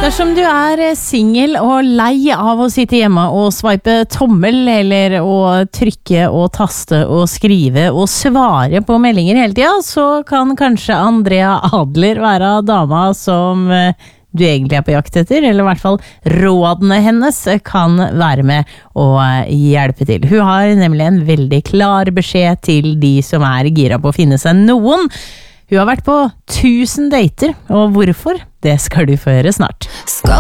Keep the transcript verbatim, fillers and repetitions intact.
Dersom du er single og lei av å sitte hjemme og swipe tommel, eller å trykke og taste og skrive og svare på meldinger hele tiden, så kan kanskje Andrea Adler være dama som du egentlig er på jakt etter, eller i hvert fall rådene hennes kan være med å hjelpe til. Hun har nemlig en veldig klar beskjed til de som er gira på å finne seg noen. Hun har vært på tusen dater, og hvorfor? Det skal du få høre snart. Skal